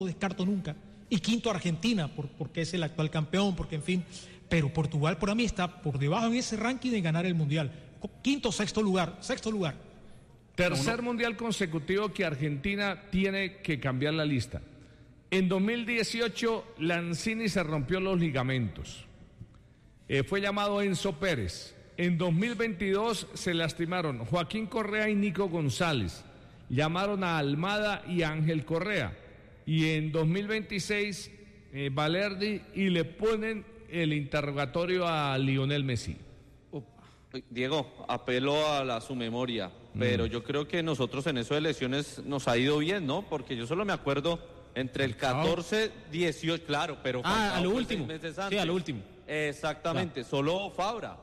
descarto nunca. Y quinto Argentina, porque es el actual campeón, porque en fin. Pero Portugal para mí está por debajo en ese ranking de ganar el Mundial. Quinto, sexto lugar. Tercer mundial consecutivo que Argentina tiene que cambiar la lista. En 2018, Lanzini se rompió los ligamentos. Fue llamado Enzo Pérez. En 2022 se lastimaron Joaquín Correa y Nico González. Llamaron a Almada y a Ángel Correa. Y en 2026, Valerdi, y le ponen el interrogatorio a Lionel Messi. Diego, apelo a su memoria, pero yo creo que nosotros en eso de lesiones nos ha ido bien, ¿no? Porque yo solo me acuerdo entre el 14, 18, claro, pero... a lo último, sí, a lo último. Exactamente, claro. Solo Fabra.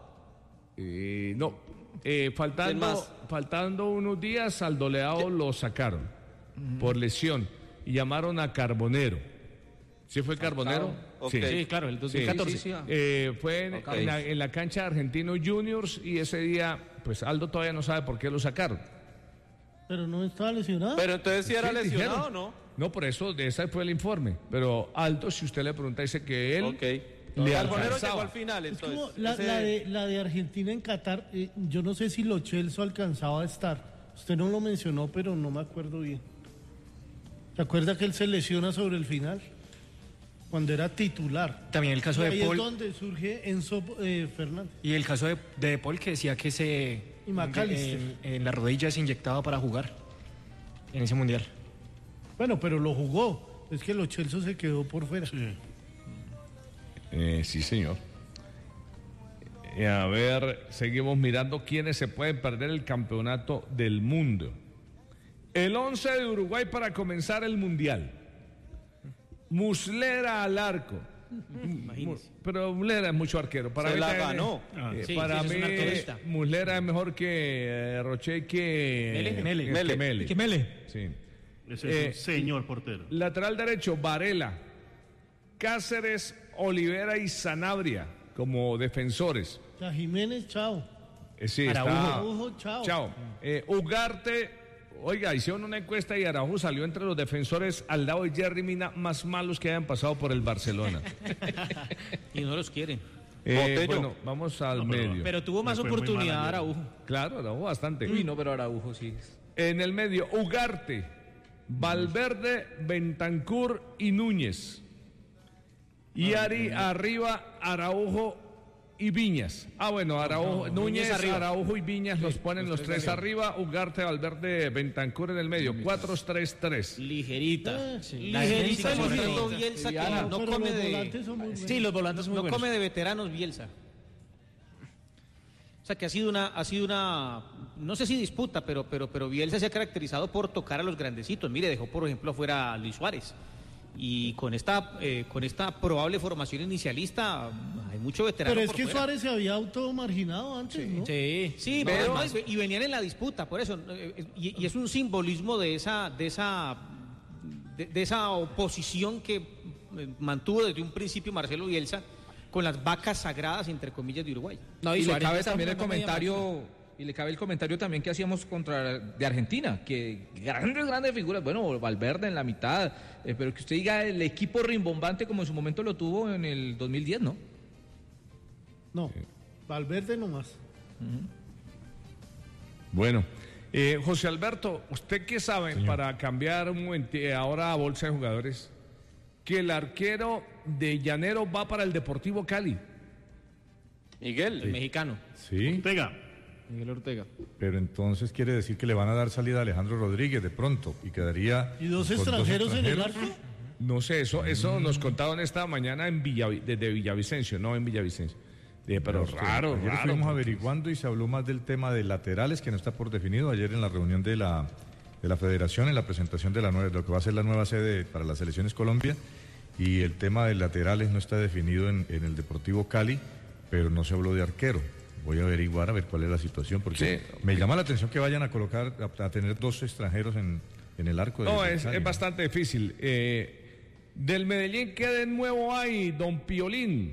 Faltando unos días, al Doleado lo sacaron por lesión y llamaron a Carbonero. ¿Sí fue Carbonero? Okay. Sí, claro, el 2014. Sí. Fue en la cancha de Argentinos Juniors, y ese día, pues Aldo todavía no sabe por qué lo sacaron. Pero no estaba lesionado. Pero entonces sí era lesionado, dijeron. ¿no? No, por eso, ese fue el informe. Pero Aldo, si usted le pregunta, dice que él le Carbonero llegó al final, entonces. Es como la de Argentina en Qatar. Yo no sé si Lo Celso alcanzaba a estar. Usted no lo mencionó, pero no me acuerdo bien. ¿Se acuerda que él se lesiona sobre el final? Cuando era titular. También el caso de Paul. Ahí es donde surge Enzo Fernández. Y el caso de Paul, que decía que y McAllister. En la rodilla se inyectaba para jugar en ese mundial. Bueno, pero lo jugó. Es que Lo Celso se quedó por fuera. Sí, sí señor. A ver, seguimos mirando quiénes se pueden perder el campeonato del mundo. El 11 de Uruguay para comenzar el mundial. Muslera al arco. Imagínese. Pero Muslera es mucho arquero. Para se mí la ganó. Para mí, Muslera es mejor que Roche que Mele. Sí. Ese es un señor portero. Lateral derecho, Varela, Cáceres, Olivera y Sanabria como defensores. Ya Jiménez, chao. Sí, Araujo, chao. Ugarte. Oiga, hicieron una encuesta y Araujo salió entre los defensores al lado de Jerry Mina más malos que hayan pasado por el Barcelona. Y no los quieren. Bueno, vamos al medio. Pero tuvo más oportunidad Araujo. Claro, Araujo bastante. Uy, no, pero Araujo sí. En el medio, Ugarte, Valverde, Bentancur y Núñez. Y arriba, Araujo y Viñas. Bueno, Araujo, Núñez, Araujo y Viñas los ponen los tres arriba. Ugarte, Valverde, Bentancur en el medio. 4-3-3. Ligerita. Ligerita. Bielsa, que no come de... Sí, los volantes son muy buenos. No come de veteranos Bielsa. O sea, que ha sido una, no sé si disputa, pero Bielsa se ha caracterizado por tocar a los grandecitos. Mire, dejó por ejemplo afuera a Luis Suárez. Y con esta probable formación inicialista hay mucho veterano. Pero es que fuera. Suárez se había automarginado antes, ¿no? Sí, pero y venían en la disputa, por eso. Y es un simbolismo de esa oposición que mantuvo desde un principio Marcelo Bielsa con las vacas sagradas, entre comillas, de Uruguay. No, y le cabe también el comentario... Y le cabe el comentario también que hacíamos de Argentina, que grandes figuras, bueno, Valverde en la mitad, pero que usted diga el equipo rimbombante como en su momento lo tuvo en el 2010, ¿no? No, Valverde nomás. Bueno, José Alberto, ¿usted qué sabe, señor, para cambiar un momento ahora a bolsa de jugadores, que el arquero de Llanero va para el Deportivo Cali? Miguel, el mexicano. Sí. Miguel Ortega. Pero entonces quiere decir que le van a dar salida a Alejandro Rodríguez de pronto y quedaría... ¿Y dos extranjeros en el arco? No sé, eso nos contaron esta mañana desde Villavicencio, no en Villavicencio. Pero raro. Ayer estuvimos averiguando y se habló más del tema de laterales, que no está por definido. Ayer en la reunión de la Federación, en la presentación de lo que va a ser la nueva sede para las selecciones Colombia, y el tema de laterales no está definido en el Deportivo Cali, pero no se habló de arquero. Voy a averiguar a ver cuál es la situación, porque me llama la atención que vayan a colocar, a tener dos extranjeros en el arco. No, es bastante difícil. Del Medellín, ¿qué de nuevo hay, don Piolín?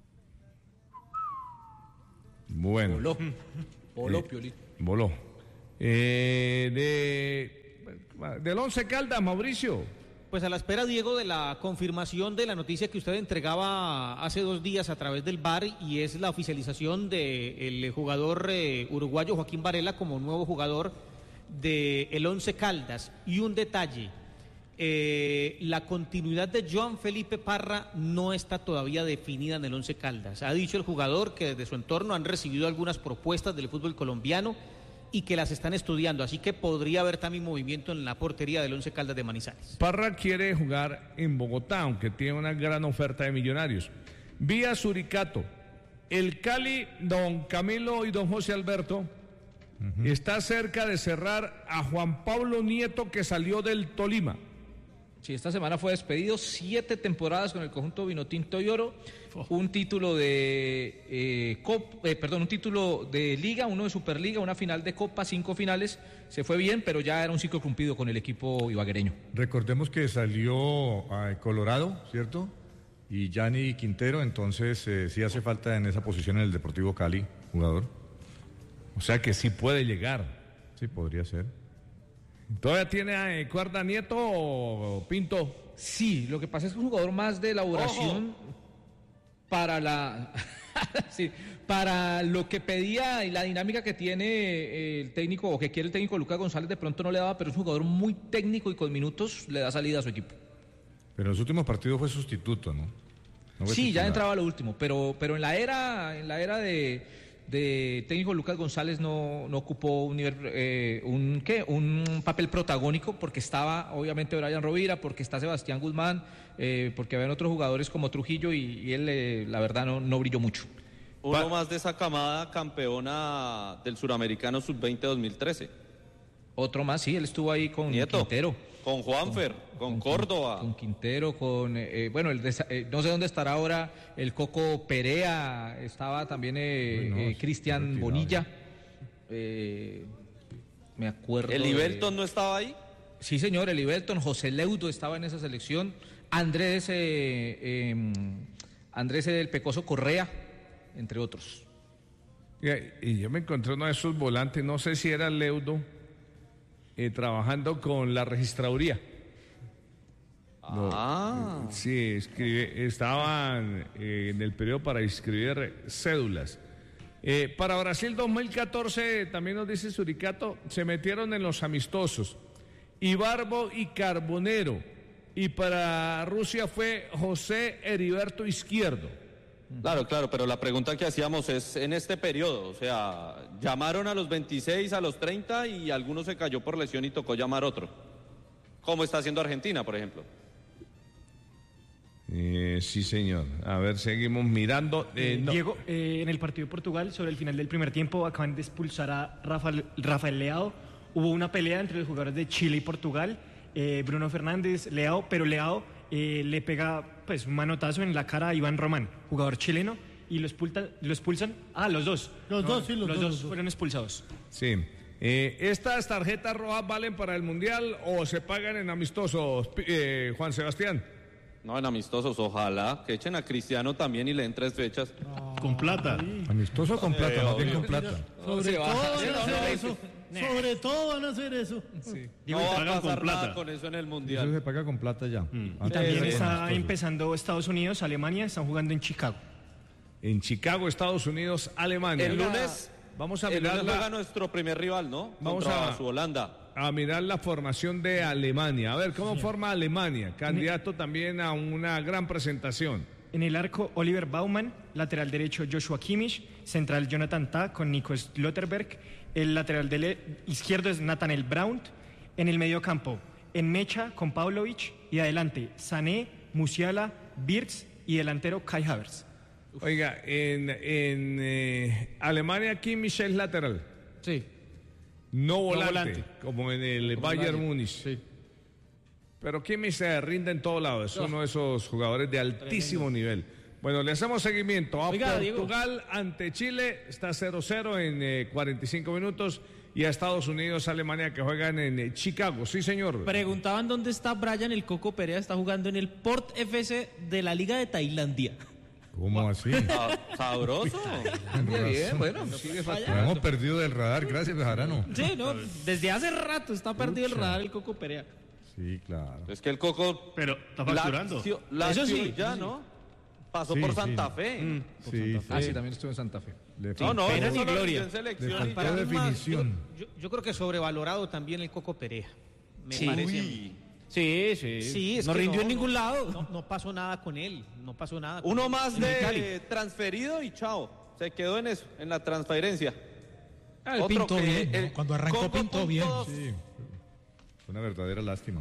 Bueno. Voló Piolín. Voló. Del Once Caldas, Mauricio. Pues a la espera, Diego, de la confirmación de la noticia que usted entregaba hace 2 días a través del VAR, y es la oficialización del jugador uruguayo Joaquín Varela como nuevo jugador del Once Caldas. Y un detalle, la continuidad de Joan Felipe Parra no está todavía definida en el Once Caldas. Ha dicho el jugador que desde su entorno han recibido algunas propuestas del fútbol colombiano y que las están estudiando, así que podría haber también movimiento en la portería del Once Caldas de Manizales. Parra quiere jugar en Bogotá, aunque tiene una gran oferta de Millonarios. Vía Suricato, el Cali, don Camilo y don José Alberto, está cerca de cerrar a Juan Pablo Nieto, que salió del Tolima. Sí, esta semana fue despedido, 7 temporadas con el conjunto Vinotinto y Oro, un título de un título de Liga, uno de Superliga, una final de Copa, 5 finales. Se fue bien, pero ya era un ciclo cumplido con el equipo ibaguereño. Recordemos que salió a Colorado, ¿cierto? Y Gianni Quintero, entonces sí hace falta en esa posición en el Deportivo Cali, jugador. O sea que sí puede llegar. Sí, podría ser. ¿Todavía tiene cuerda Nieto o Pinto? Sí, lo que pasa es que es un jugador más de elaboración para la sí, para lo que pedía y la dinámica que tiene el técnico o que quiere el técnico Lucas González, de pronto no le daba, pero es un jugador muy técnico y con minutos le da salida a su equipo. Pero en los últimos partidos fue sustituto, ¿no? Sí, ya entraba a lo último, pero en la era de técnico Lucas González no ocupó un papel protagónico, porque estaba obviamente Brian Rovira, porque está Sebastián Guzmán, porque habían otros jugadores como Trujillo y él la verdad no brilló mucho. Uno más de esa camada campeona del Suramericano Sub-20 2013. Otro más, sí, él estuvo ahí con Nieto, Quintero. Con Juanfer, con Córdoba. Con Quintero, no sé dónde estará ahora el Coco Perea, estaba también Cristian Bonilla. Me acuerdo. ¿El Ibelton no estaba ahí? Sí, señor, el Ibelton, José Leudo estaba en esa selección, Andrés del Pecoso Correa, entre otros. Y yo me encontré uno de esos volantes, no sé si era Leudo, trabajando con la registraduría. Sí, estaban en el periodo para inscribir cédulas. Para Brasil 2014, también nos dice Suricato, se metieron en los amistosos Ibarbo y Carbonero, y para Rusia fue José Heriberto Izquierdo. Claro, pero la pregunta que hacíamos es en este periodo, o sea, llamaron a los 26, a los 30 y alguno se cayó por lesión y tocó llamar otro. ¿Cómo está haciendo Argentina, por ejemplo? Sí, señor. A ver, seguimos mirando. Diego, en el partido de Portugal, sobre el final del primer tiempo, acaban de expulsar a Rafael Leao. Hubo una pelea entre los jugadores de Chile y Portugal, Bruno Fernández, Leao, pero Leao le pega pues un manotazo en la cara a Iván Román, jugador chileno, y lo expulsan. Los dos. Los dos fueron expulsados. Sí. ¿Estas tarjetas rojas valen para el Mundial o se pagan en amistosos, Juan Sebastián? No, en amistosos, ojalá que echen a Cristiano también y le den 3 fechas. Con plata. Amistoso con plata, más bien con plata. Sobre todo van a hacer eso. Sí. No va a pasar nada con eso en el Mundial. Eso se paga con plata ya. Y también está empezando Estados Unidos, Alemania, están jugando en Chicago. En Chicago, Estados Unidos, Alemania. El lunes vamos a mirar juega nuestro primer rival, ¿no? Vamos contra su Holanda. A mirar la formación de Alemania. A ver, ¿cómo forma Alemania? Candidato también a una gran presentación. En el arco, Oliver Baumann, lateral derecho, Joshua Kimmich, central Jonathan Tah con Nico Slotterberg, el lateral izquierdo es Nathaniel Brown, en el medio campo, en mecha con Pavlovic, y adelante, Sané, Musiala, Wirtz y delantero Kai Havertz. Oiga, en Alemania Kimmich es lateral. Sí. No volante, como en el Bayern Múnich. Sí. Pero Kimmich se rinde en todo lado, es uno de esos jugadores de altísimo nivel. Bueno, le hacemos seguimiento a Portugal, Diego, ante Chile, está 0-0 en 45 minutos, y a Estados Unidos, Alemania, que juegan en Chicago. Sí, señor. Preguntaban dónde está Brian el Coco Perea, está jugando en el Port FC de la Liga de Tailandia. ¿Cómo así? Sabroso. Bien, bueno, sigue Lo fallando. hemos perdido del radar, gracias, Bejarano. Sí, no, desde hace rato está perdido el radar el Coco Perea. Sí, claro. Es que el Coco... Pero está facturando. Eso sí, ya, ¿no? Pasó Sí, por sí. Santa Fe. Sí, Ah, sí, también estuvo en Santa Fe. No, pena eso ni no lo gloria. vivió en selección Le y faltó ya. definición. Yo creo que sobrevalorado también el Coco Perea. Me Sí. parece. Uy. Sí, sí. Sí, es no que rindió en ningún lado. No pasó nada con él. No pasó nada. con Uno él. más En Cali. de transferido y chao. Se quedó en eso, en la transferencia. Ah, él Otro pintó que bien, ¿no? el Cuando arrancó Coco pintó bien. puntos. Sí, fue una verdadera lástima.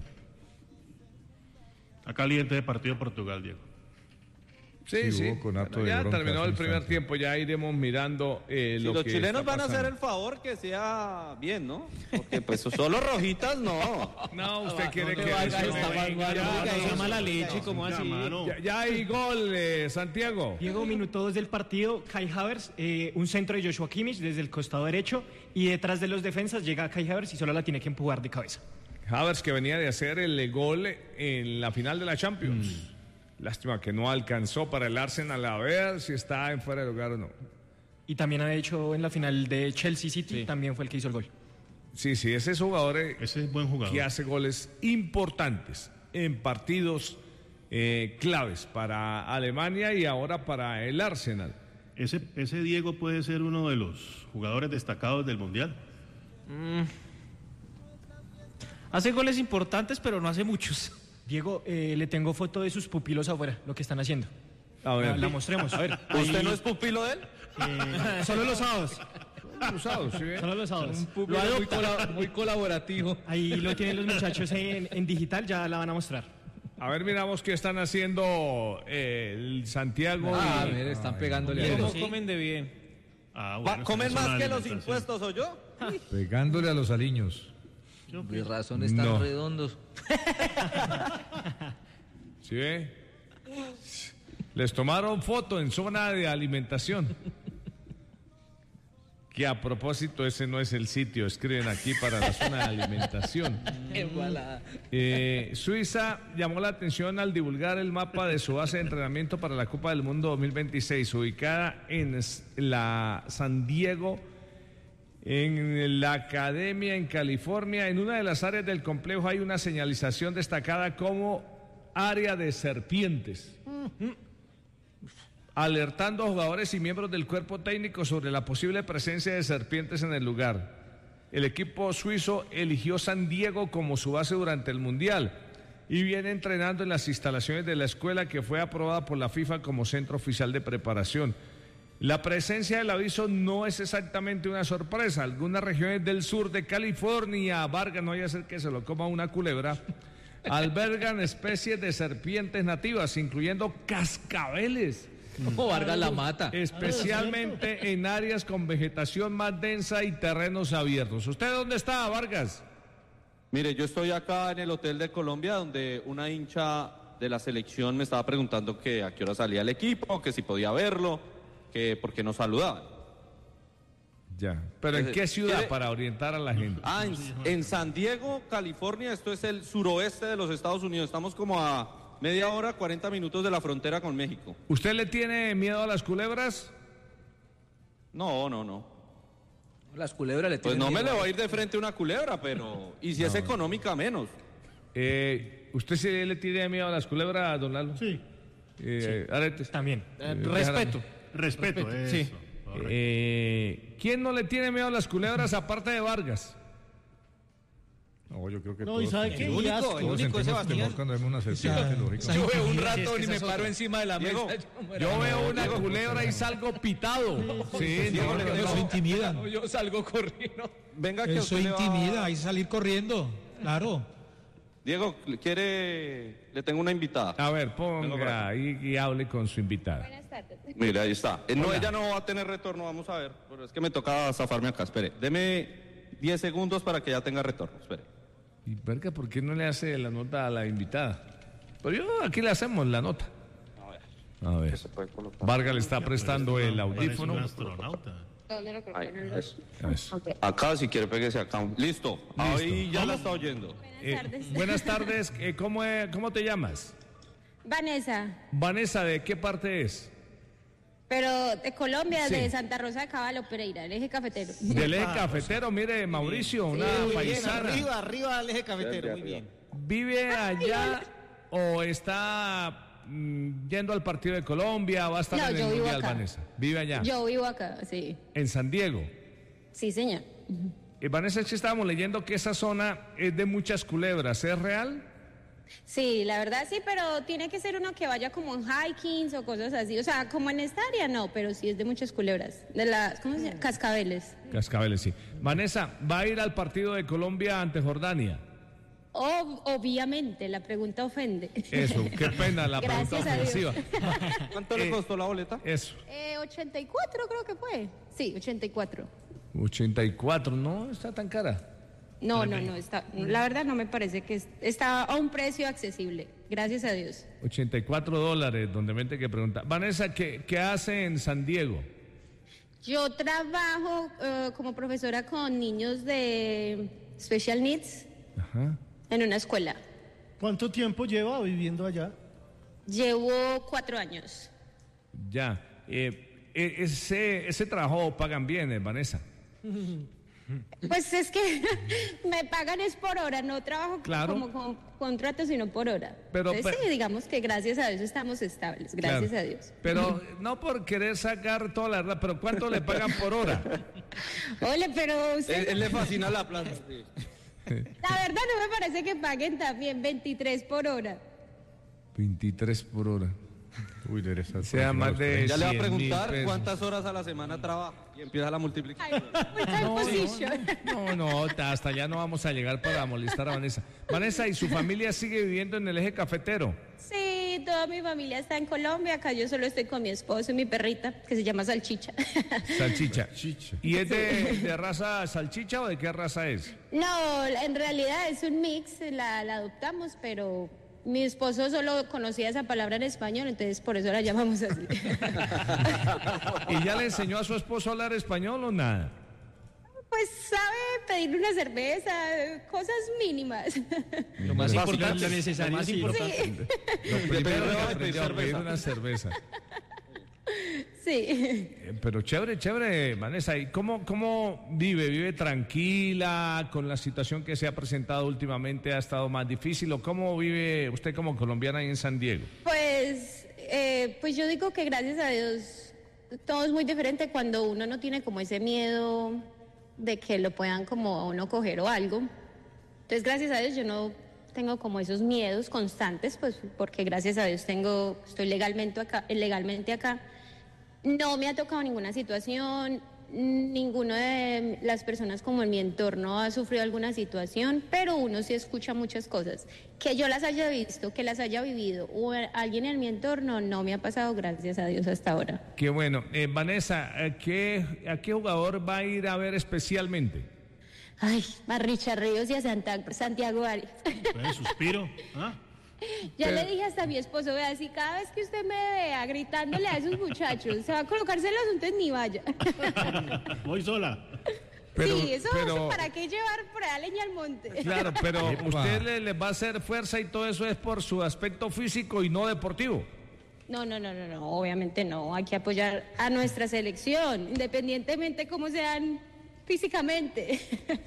Está caliente de partido Portugal, Diego. Sí, Sí, hubo conato de ya bronca terminó hace el primer instante. tiempo, ya iremos mirando Si lo los que chilenos está van a hacer pasando. el favor que sea bien, ¿no? Porque pues solo rojitas no. No, usted quiere que Vargas eso- está mal, Ya, Vargas, no, mala leche, como Oiga, así. mano. ya hay gol, Santiago. Diego, minuto 2 del partido, Kai Havertz, un centro de Joshua Kimmich desde el costado derecho y detrás de los defensas llega Kai Havertz y solo la tiene que empujar de cabeza. Havertz, que venía de hacer el gol en la final de la Champions. Lástima que no alcanzó para el Arsenal, a ver si está en fuera de lugar o no. Y también ha hecho en la final de Chelsea City, también fue el que hizo el gol. Sí, ese es jugador Ese es buen jugador. que hace goles importantes en partidos claves para Alemania y ahora para el Arsenal. Ese Diego puede ser uno de los jugadores destacados del Mundial. Hace goles importantes, pero no hace muchos. Diego, le tengo foto de sus pupilos afuera, lo que están haciendo. A ver. La mostremos, a ver. ¿Usted Ahí, no es pupilo de él? solo los sábados. Usados, ¿sí ve? Solo los sábados. Un público muy colaborativo. Ahí lo tienen los muchachos en digital, ya la van a mostrar. A ver, miramos qué están haciendo el Santiago. Ah, y- mire, están pegándole a ¿Cómo eso. comen de bien? Ah, bueno, ¿Comen esa es más una que los alimentación. impuestos o yo? Pegándole a los aliños. De razón están No. redondos. ¿Sí ve? Les tomaron foto en zona de alimentación. Que a propósito, ese no es el sitio, escriben aquí para la zona de alimentación. Suiza llamó la atención al divulgar el mapa de su base de entrenamiento para la Copa del Mundo 2026, ubicada en la San Diego, en la Academia en California. En una de las áreas del complejo hay una señalización destacada como área de serpientes, alertando a jugadores y miembros del cuerpo técnico sobre la posible presencia de serpientes en el lugar. El equipo suizo eligió San Diego como su base durante el Mundial y viene entrenando en las instalaciones de la escuela que fue aprobada por la FIFA como centro oficial de preparación. La presencia del aviso no es exactamente una sorpresa. Algunas regiones del sur de California, Vargas, no vaya a ser que se lo coma una culebra, albergan especies de serpientes nativas, incluyendo cascabeles. Como Vargas la mata. Especialmente en áreas con vegetación más densa y terrenos abiertos. ¿Usted dónde está, Vargas? Mire, yo estoy acá en el Hotel de Colombia, donde una hincha de la selección me estaba preguntando que a qué hora salía el equipo, que si podía verlo, que por qué no saludaban. Ya. ¿Pero en qué ciudad ¿Quiere- para orientar a la gente? Ah, en San Diego, California, esto es el suroeste de los Estados Unidos. Estamos como a media hora, 40 minutos de la frontera con México. ¿Usted le tiene miedo a las culebras? No. Las culebras le Pues tienen no me le miedo. voy a ir de frente a una culebra, pero... Y si es económica, menos. ¿Usted sí le tiene miedo a las culebras, don Lalo? Sí. Aretes. También. Respeto. Respeto, eso. Sí. Correcto. ¿Quién no le tiene miedo a las culebras aparte de Vargas? No, yo creo que No, ¿y todos, sabe todos qué? único, Y asco. el único es sentimos Sebastián. temor cuando vemos una serpiente, lógico. esa- Yo veo un Sí, rato es y que me esa es paro otra. encima de la Diego, mesa. Yo veo una culebra y salgo pitado. Sí, no, Pero eso intimida. No, yo salgo corriendo. Venga que Eso usted le va- intimida, hay que salir corriendo. Claro. Diego, le tengo una invitada. A ver, Vengo por ponga aquí. ahí y hable con su invitada. Buenas tardes. Mire, ahí está. No, ella no va a tener retorno, vamos a ver. Pero es que me toca zafarme acá, espere. Deme 10 segundos para que ya tenga retorno, espere. Y verga, ¿por qué no le hace la nota a la invitada? Pero yo aquí le hacemos la nota. A ver. Vargas le está prestando el Parece audífono. un astronauta. ¿Dónde lo Ahí, colocan? eso. Eso. Ok. Acá, si quiere, péguese acá. Listo. Ahí ya la está oyendo. Buenas tardes. Buenas tardes. ¿Cómo te llamas? Vanessa, Vanessa, ¿de qué parte es? Pero de Colombia, Sí. de Santa Rosa de Caballo, Pereira, el eje cafetero. Del eje cafetero, mire, Mauricio, una Muy bien, paisana. arriba al eje cafetero, muy bien. ¿Vive allá o está yendo al partido de Colombia? ¿Va a estar No, en yo el vivo Mundial, acá. Vanessa? ¿Vive allá? Yo vivo acá, sí. En San Diego. Sí, señor. Vanessa, es que estábamos leyendo que esa zona es de muchas culebras, ¿es real? Sí, la verdad sí, pero tiene que ser uno que vaya como en hikings o cosas así. O sea, como en esta área no, pero sí es de muchas culebras. De las, ¿cómo se llama? Cascabeles. Cascabeles, sí. Vanessa, ¿va a ir al partido de Colombia ante Jordania? Obviamente, la pregunta ofende. Eso, qué pena la pregunta Gracias a Dios. ofensiva. ¿Cuánto le costó la boleta? Eso, 84 creo que fue. Sí, 84. 84, no está tan cara. No, está, la verdad no me parece que está a un precio accesible, gracias a Dios. $84, donde mente que pregunta. Vanessa, ¿qué hace en San Diego? Yo trabajo como profesora con niños de special needs Ajá. en una escuela. ¿Cuánto tiempo lleva viviendo allá? Llevo 4 años. Ya. Ese trabajo pagan bien, Vanessa. Pues es que me pagan es por hora, no trabajo Claro. como con contrato, sino por hora. Pero- Entonces, sí, digamos que gracias a Dios estamos estables, gracias Claro. a Dios. Pero no por querer sacar toda la verdad, pero ¿cuánto le pagan por hora? Ole, pero usted... Él le fascina la plata. Sí. La verdad no me parece que paguen también 23 por hora. 23 por hora. Uy, debe estar Sea por encima más de los de Ya le va a 100.000 preguntar pesos. cuántas horas a la semana trabaja y empieza la multiplicación. No, hasta allá no vamos a llegar para molestar a Vanessa. Vanessa, ¿y su familia sigue viviendo en el eje cafetero? Sí, toda mi familia está en Colombia, acá yo solo estoy con mi esposo y mi perrita, que se llama Salchicha. Salchicha. ¿Y es de raza salchicha o de qué raza es? No, en realidad es un mix, la adoptamos, pero mi esposo solo conocía esa palabra en español, entonces por eso la llamamos así. ¿Y ya le enseñó a su esposo a hablar español o nada? Pues sabe pedir una cerveza, cosas mínimas. Lo más importante, lo necesario, lo más sí. importante. Lo primero de que pedir aprendió a pedir una cerveza. Sí. Pero chévere, Vanessa. ¿Y cómo vive? ¿Vive tranquila con la situación que se ha presentado últimamente? ¿Ha estado más difícil? ¿O cómo vive usted como colombiana ahí en San Diego? Pues yo digo que gracias a Dios todo es muy diferente cuando uno no tiene como ese miedo de que lo puedan como a uno coger o algo. Entonces gracias a Dios yo no tengo como esos miedos constantes, pues porque gracias a Dios estoy legalmente acá. No me ha tocado ninguna situación, ninguno de las personas como en mi entorno ha sufrido alguna situación, pero uno sí escucha muchas cosas. Que yo las haya visto, que las haya vivido, o alguien en mi entorno, no me ha pasado, gracias a Dios, hasta ahora. Qué bueno. Vanessa, ¿a qué jugador va a ir a ver especialmente? Ay, a Richard Ríos y a Santiago Arias. Suspiro. ¿Ah? Ya le dije hasta a mi esposo, vea, si cada vez que usted me vea gritándole a esos muchachos, se va a colocar celos, entonces ni vaya. Voy sola. Sí, eso para qué llevar por allá leña al monte. Claro, pero usted le va a hacer fuerza y todo eso es por su aspecto físico y no deportivo. No, obviamente no, hay que apoyar a nuestra selección, independientemente cómo sean físicamente.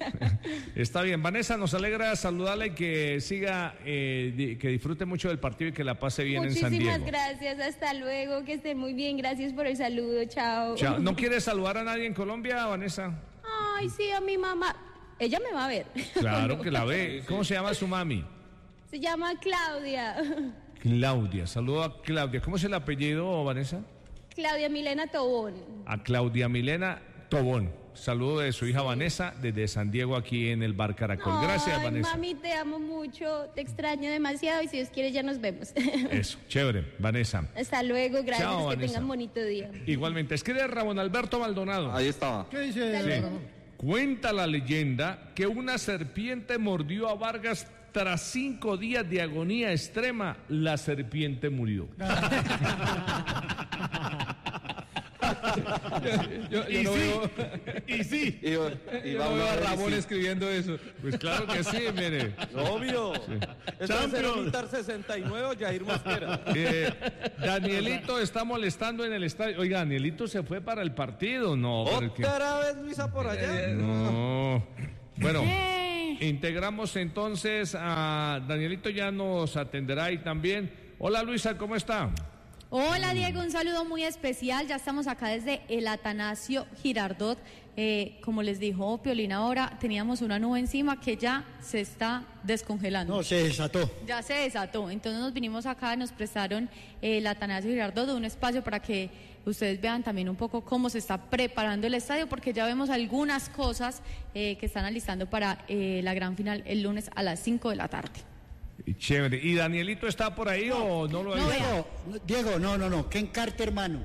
Está bien, Vanessa, nos alegra saludarle y que siga, que disfrute mucho del partido y que la pase bien en San Diego. Muchísimas gracias, hasta luego, que estén muy bien, gracias por el saludo, chao. Chao. ¿No quiere saludar a nadie en Colombia, Vanessa? Ay, sí, a mi mamá, ella me va a ver. Claro que la ve. ¿Cómo se llama su mami? Se llama Claudia. Claudia, saludo a Claudia. ¿Cómo es el apellido, Vanessa? Claudia Milena Tobón. A Claudia Milena Tobón. Saludo de su hija Vanessa desde San Diego aquí en el Bar Caracol. Gracias, Ay, Vanessa. Mami, te amo mucho, te extraño demasiado y si Dios quiere ya nos vemos. Eso, chévere, Vanessa. Hasta luego, gracias, Chao, que Vanessa. tengan bonito día. Igualmente, escribe Ramón Alberto Maldonado. Ahí estaba. ¿Qué dice? Hasta luego. Cuenta la leyenda que una serpiente mordió a Vargas tras 5 días de agonía extrema. La serpiente murió. Yo Y no sí, veo, y sí. yo no veo a Ramón escribiendo eso. Pues claro que sí, mire. Obvio. Eso es Champions. el Inter 69 o Jair Mosquera. Danielito está molestando en el estadio. Oiga, Danielito se fue para el partido. No, pero que- Otra vez Luisa por allá. No. Bueno, integramos entonces a Danielito, ya nos atenderá ahí también. Hola Luisa, ¿cómo está? Hola Diego, un saludo muy especial. Ya estamos acá desde el Atanasio Girardot. Como les dijo Piolín ahora, teníamos una nube encima que ya se está descongelando. No, se desató. Ya se desató. Entonces nos vinimos acá, nos prestaron el Atanasio Girardot, un espacio para que ustedes vean también un poco cómo se está preparando el estadio, porque ya vemos algunas cosas que están alistando para la gran final el lunes a las 5 de la tarde. Chévere. ¿Y Danielito está por ahí o no lo ha visto? Diego, no, que encarte, hermano.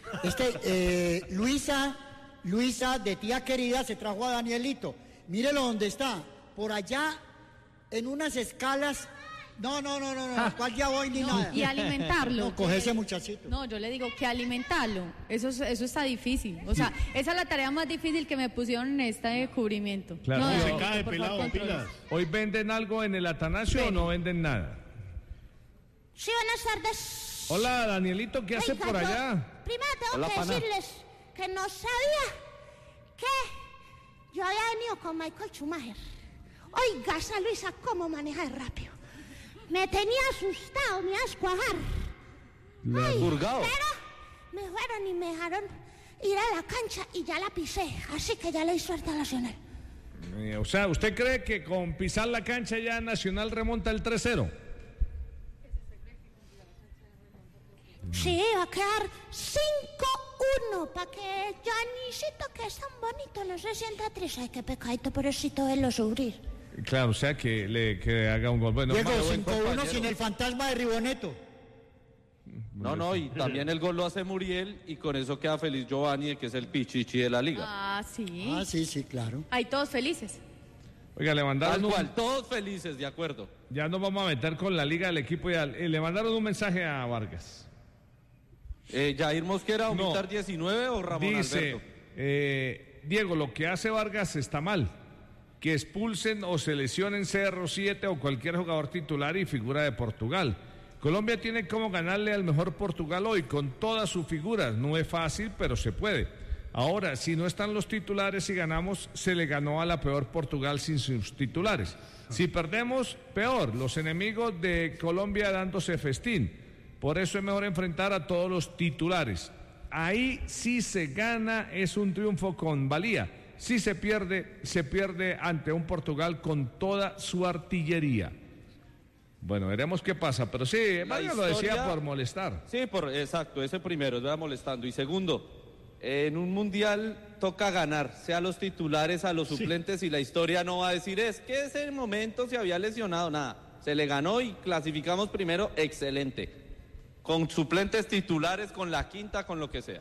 Luisa, de tía querida, se trajo a Danielito. Mírelo donde está, por allá, en unas escalas. No, ¿cuál ya voy ni nada? Y alimentarlo. No, coge ese muchachito. No, yo le digo que alimentarlo. Eso está difícil. O sea, esa es la tarea más difícil que me pusieron en este cubrimiento. Claro. No, Se David, cae, por pelado, favor, pilas. ¿Hoy venden algo en el Atanasio o no venden nada? Sí, buenas tardes. Hola, Danielito, ¿qué hace Oiga, por yo allá? Primero tengo Hola, que pana. decirles que no sabía que yo había venido con Michael Schumacher. Oiga, esa Luisa, cómo maneja de rápido. Me tenía asustado, me iba a escuajar. Purgado. Pero me fueron y me dejaron ir a la cancha y ya la pisé. Así que ya le di suerte a Nacional. O sea, ¿usted cree que con pisar la cancha ya Nacional remonta el 3-0? Sí, va a quedar 5-1 para que Janisito, que es tan bonito, no se sienta triste. Ay, qué pecadito, pobrecito verlo sufrir. Claro, o sea, que haga un gol. Bueno, Diego, buen 5-1 compañero. sin el fantasma de Riboneto. No, y también el gol lo hace Muriel y con eso queda feliz Giovanni, que es el pichichi de la liga. Ah, sí. Ah, sí, claro. Ahí todos felices. Oiga, le Tal mandaron cual, todos felices, de acuerdo. Ya nos vamos a meter con la liga del equipo ideal. Le mandaron un mensaje a Vargas. Jair Mosquera, No. Militar 19 o Ramón Dice, Alberto. Diego, lo que hace Vargas está mal. Que expulsen o seleccionen CR7 o cualquier jugador titular y figura de Portugal. Colombia tiene como ganarle al mejor Portugal hoy con todas sus figuras. No es fácil, pero se puede. Ahora, si no están los titulares y ganamos, se le ganó a la peor Portugal sin sus titulares. Si perdemos, peor. Los enemigos de Colombia dándose festín. Por eso es mejor enfrentar a todos los titulares. Ahí sí se gana, es un triunfo con valía. Si se pierde ante un Portugal con toda su artillería. Bueno, veremos qué pasa, pero sí, Vargas lo decía por molestar. Sí, exacto, ese primero, va molestando. Y segundo, en un mundial toca ganar, sea los titulares, a los suplentes, y la historia no va a decir, es que ese momento se había lesionado, nada. Se le ganó y clasificamos primero, excelente. Con suplentes titulares, con la quinta, con lo que sea.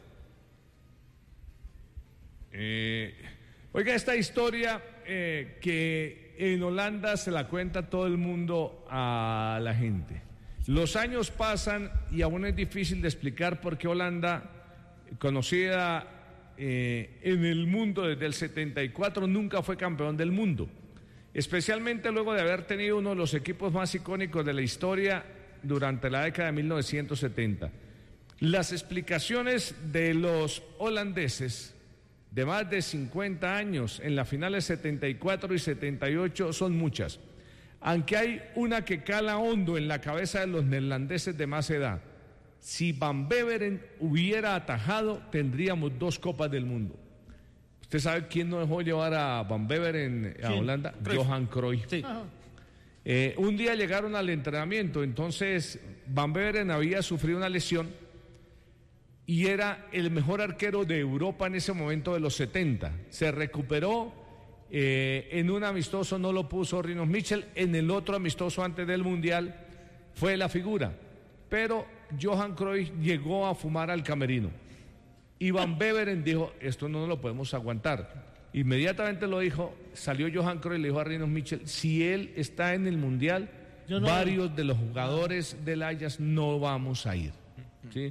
Oiga, esta historia que en Holanda se la cuenta todo el mundo a la gente. Los años pasan y aún es difícil de explicar por qué Holanda, conocida en el mundo desde el 74, nunca fue campeón del mundo. Especialmente luego de haber tenido uno de los equipos más icónicos de la historia durante la década de 1970. Las explicaciones de los holandeses de más de 50 años en las finales 74 y 78 son muchas, aunque hay una que cala hondo en la cabeza de los neerlandeses de más edad. Si Van Beveren hubiera atajado, tendríamos 2 Copas del Mundo. ¿Usted sabe quién no dejó llevar a Van Beveren a Holanda? Cruyff. Johan Cruyff. Sí. Un día llegaron al entrenamiento, entonces Van Beveren había sufrido una lesión y era el mejor arquero de Europa en ese momento de los 70. Se recuperó, en un amistoso no lo puso Rinus Michel, en el otro amistoso antes del Mundial fue la figura. Pero Johan Cruyff llegó a fumar al camerino. Y Van Beveren dijo, esto no lo podemos aguantar. Inmediatamente lo dijo, salió Johan Cruyff y le dijo a Rinus Michel, si él está en el Mundial, varios de los jugadores del Ajax no vamos a ir. ¿Sí?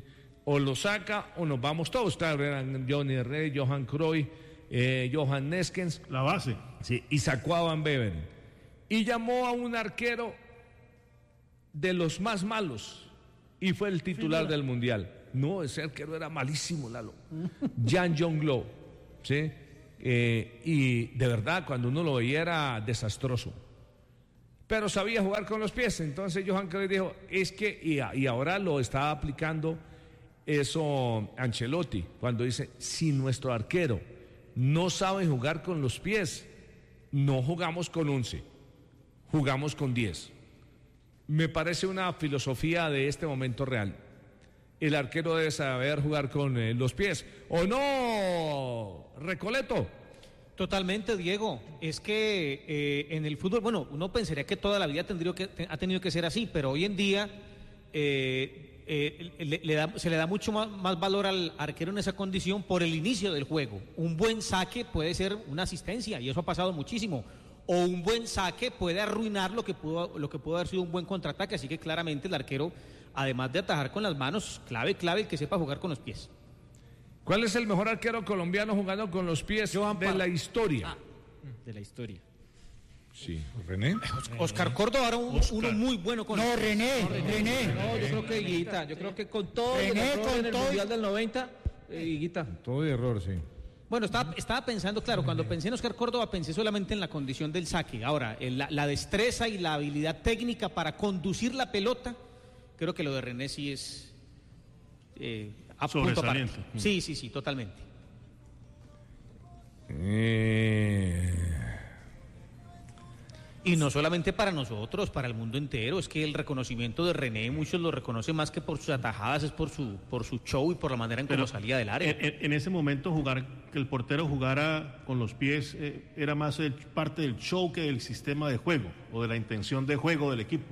o lo saca o nos vamos todos. Claro, eran Johnny Rey, Johan Cruyff, Johan Neskens. La base. Sí, y sacó a Van Beveren. Y llamó a un arquero de los más malos y fue el titular del Mundial. No, ese arquero era malísimo, Lalo. Jan Jonglo, ¿sí? Y de verdad, cuando uno lo veía era desastroso. Pero sabía jugar con los pies. Entonces Johan Cruyff dijo, es que, y ahora lo está aplicando eso Ancelotti, cuando dice, si nuestro arquero no sabe jugar con los pies, no jugamos con 11, jugamos con 10. Me parece una filosofía de este momento real. El arquero debe saber jugar con los pies. ¿O no, Recoleto? Totalmente, Diego. Es que en el fútbol, bueno, uno pensaría que toda la vida ha tenido que ser así, pero hoy en día se le da mucho más valor al arquero en esa condición por el inicio del juego. Un buen saque puede ser una asistencia, y eso ha pasado muchísimo. O un buen saque puede arruinar lo que pudo haber sido un buen contraataque. Así que claramente el arquero, además de atajar con las manos, clave el que sepa jugar con los pies. ¿Cuál es el mejor arquero colombiano jugando con los pies de la historia? De la historia. Sí, René. Oscar Córdoba era uno muy bueno con los pies. René. No, yo creo que Higuita. Yo creo que con todo el error en el Mundial del 90, Higuita. Todo de error, sí. Bueno, estaba pensando, claro, cuando pensé en Oscar Córdoba pensé solamente en la condición del saque. Ahora, la destreza y la habilidad técnica para conducir la pelota, creo que lo de René sí es a punto aparte. Sí, totalmente. Y no solamente para nosotros, para el mundo entero. Es que el reconocimiento de René, muchos lo reconocen más que por sus atajadas, es por su show y por la manera en cómo salía del área. En ese momento que el portero jugara con los pies era más parte del show que del sistema de juego o de la intención de juego del equipo.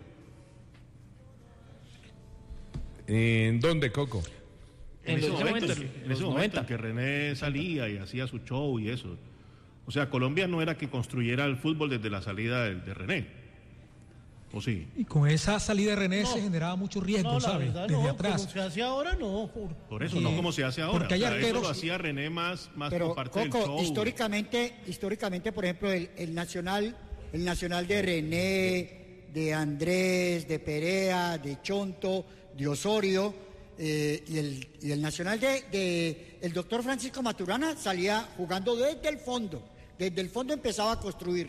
¿En dónde, Coco? En ese momento en que René salía y hacía su show y eso. O sea, Colombia no era que construyera el fútbol desde la salida de René. ¿O sí? Y con esa salida de René se generaba mucho riesgo, ¿sabes? Desde atrás. Como se hace ahora, no. Por eso, no como se hace ahora. Porque hay arqueros... Eso lo hacía René más pero, por parte Coco, del show. históricamente, por ejemplo, el Nacional de René, de Andrés, de Perea, de Chonto, de Osorio, y el Nacional de el doctor Francisco Maturana salía jugando desde el fondo. Desde el fondo empezaba a construir.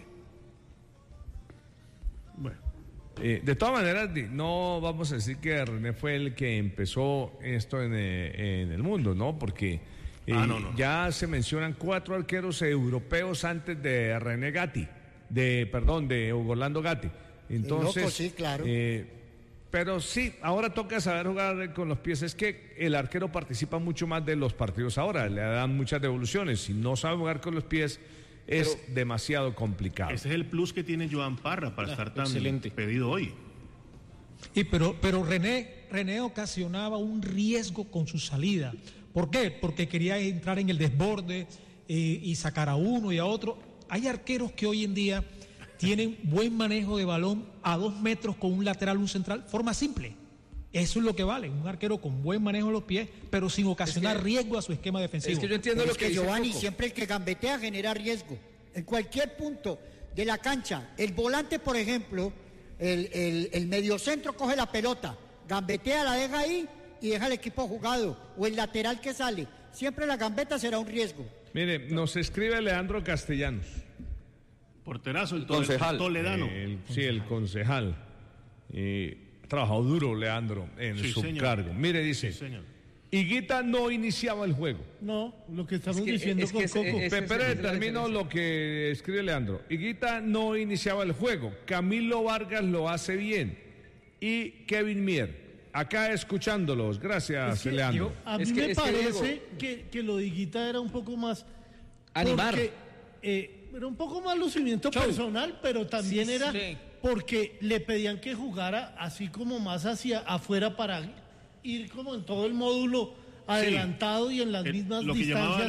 Bueno, de todas maneras, no vamos a decir que René fue el que empezó esto en el mundo, ¿no? Porque ya se mencionan 4 arqueros europeos antes de René Gatti, de Hugo Orlando Gatti. Entonces, loco, sí, claro. Pero sí, ahora toca saber jugar con los pies. Es que el arquero participa mucho más de los partidos ahora, le dan muchas devoluciones. Si no sabe jugar con los pies, es demasiado complicado. Ese es el plus que tiene Joan Parra para estar tan pedido hoy. Pero René ocasionaba un riesgo con su salida. ¿Por qué? Porque quería entrar en el desborde y sacar a uno y a otro. Hay arqueros que hoy en día tienen buen manejo de balón a 2 metros con un lateral, un central, forma simple. Eso es lo que vale, un arquero con buen manejo de los pies, pero sin ocasionar riesgo a su esquema defensivo. Es que yo entiendo lo que dice Giovanni, Coco. siempre el que gambetea genera riesgo. En cualquier punto de la cancha, el volante, por ejemplo, el mediocentro coge la pelota, gambetea, la deja ahí y deja al equipo jugado, o el lateral que sale. Siempre la gambeta será un riesgo. Mire, nos escribe Leandro Castellanos. Porterazo, el concejal. Toledano. El concejal. Ha trabajado duro, Leandro, en su cargo. Mire, dice, Higuita no iniciaba el juego. No, lo que estamos diciendo con Coco. Pero termino lo que escribe Leandro. Higuita no iniciaba el juego. Camilo Vargas lo hace bien. Y Kevin Mier. Acá escuchándolos. Gracias, Leandro. A mí me parece que lo de Higuita era un poco más... Animar. Porque, era un poco más lucimiento personal, pero también era porque le pedían que jugara así como más hacia afuera para ir como en todo el módulo adelantado y en las mismas lo que distancias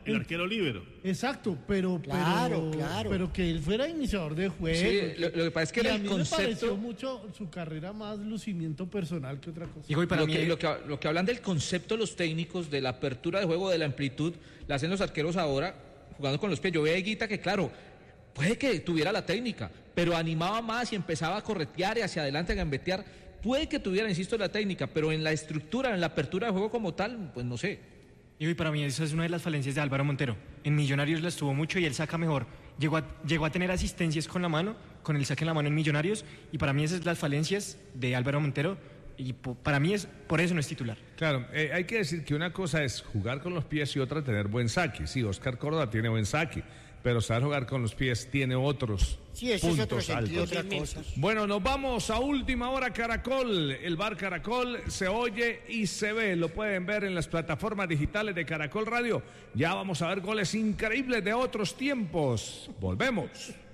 El arquero líbero. Exacto, pero que él fuera iniciador de juego. Sí, lo que pasa es que a el mí concepto... me pareció mucho su carrera más lucimiento personal que otra cosa. Y para lo que hablan del concepto los técnicos, de la apertura de juego, de la amplitud, la hacen los arqueros ahora, jugando con los pies. Yo veo a Higuita que, claro, puede que tuviera la técnica, pero animaba más y empezaba a corretear y hacia adelante a gambetear. Puede que tuviera, insisto, la técnica, pero en la estructura, en la apertura de juego como tal, pues no sé. Y para mí esa es una de las falencias de Álvaro Montero. En Millonarios las tuvo mucho y él saca mejor. Llegó a tener asistencias con la mano, con el saque en la mano en Millonarios, y para mí esas son las falencias de Álvaro Montero, y para mí por eso no es titular. Claro, hay que decir que una cosa es jugar con los pies y otra tener buen saque. Sí, Oscar Córdoba tiene buen saque, pero saber jugar con los pies tiene otros sí, ese puntos es otro sentido, altos. otra cosa. Bueno, nos vamos a Última Hora Caracol. El bar Caracol se oye y se ve. Lo pueden ver en las plataformas digitales de Caracol Radio. Ya vamos a ver goles increíbles de otros tiempos. Volvemos.